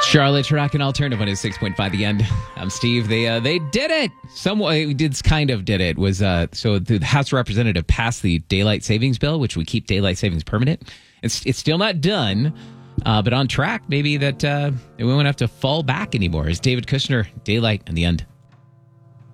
Charlotte's Rockin' Alternative on his 6.5 The End. I'm Steve. They did it. We did it. So the House Representative passed the daylight savings bill, which would keep daylight savings permanent. It's still not done, but on track. Maybe that we won't have to fall back anymore. As David Kushner, Daylight in the End.